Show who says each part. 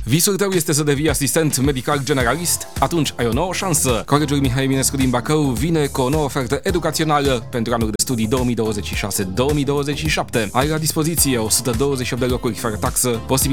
Speaker 1: Visul tău este să devii asistent medical generalist? Atunci ai o nouă șansă. Colegiul Mihai Eminescu din Bacău vine cu o nouă ofertă educațională pentru anul de studii 2026-2027. Ai la dispoziție 128 de locuri fără taxă,